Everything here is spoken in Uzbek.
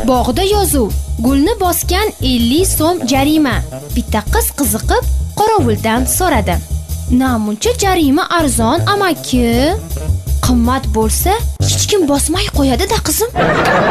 Bog'da yozuv: gulni bosgan 50 so'm jarima. Bitta qiz qiziqib qorovuldan so'radi: "Namuncha jarima arzon amaki?" "Qimmat bo'lsa hech kim bosmay qo'yadi-da qizim."